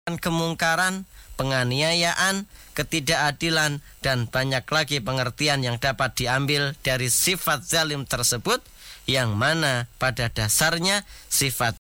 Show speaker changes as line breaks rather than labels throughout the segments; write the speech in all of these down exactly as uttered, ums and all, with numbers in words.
kemungkaran, penganiayaan, ketidakadilan, dan banyak lagi pengertian yang dapat diambil dari sifat zalim tersebut, yang mana pada dasarnya sifat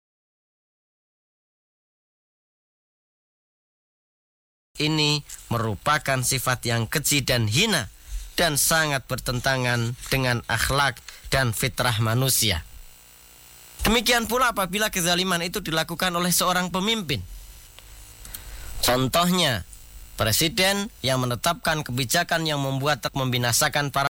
ini merupakan sifat yang keji dan hina dan sangat bertentangan dengan akhlak dan fitrah manusia. Demikian pula apabila kezaliman itu dilakukan oleh seorang pemimpin. Contohnya, presiden yang menetapkan kebijakan yang membuat membinasakan para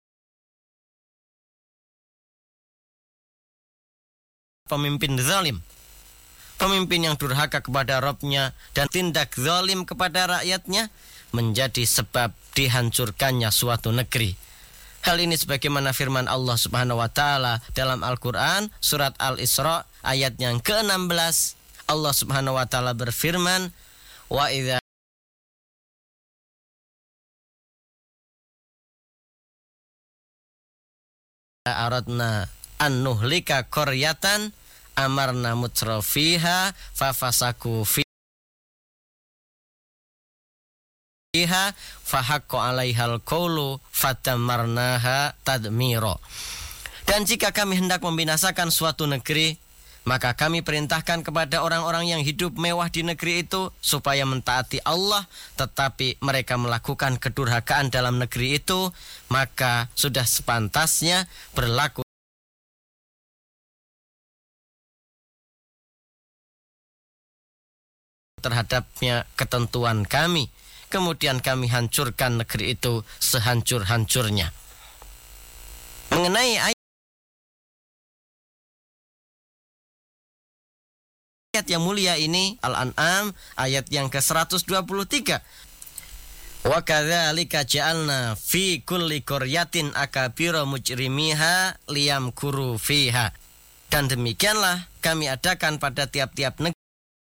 pemimpin zalim, pemimpin yang durhaka kepada Rabb-nya dan tindak zalim kepada rakyatnya, menjadi sebab dihancurkannya suatu negeri. Hal ini sebagaimana firman Allah Subhanahu wa taala dalam Al-Qur'an surat Al-Isra ayat yang ke enam belas. Allah Subhanahu wa taala berfirman, "Wa idza aradna an nuhlika qaryatan amarna mutrafiha fafasaku fiha fahaqqa 'alaihal qawlu fatamarnaha tadmiro." Dan jika kami hendak membinasakan suatu negeri, maka kami perintahkan kepada orang-orang yang hidup mewah di negeri itu supaya mentaati Allah, tetapi mereka melakukan kedurhakaan dalam negeri itu, maka sudah sepantasnya berlaku terhadapnya ketentuan kami. Kemudian kami hancurkan negeri itu sehancur-hancurnya. Mengenai ayat yang mulia ini, Al-An'am ayat yang ke seratus dua puluh tiga. Wa kadzalika ja'alna fi kulli qaryatin akabira mujrimiha liyamkuru fiha. Dan demikianlah kami adakan pada tiap-tiap negeri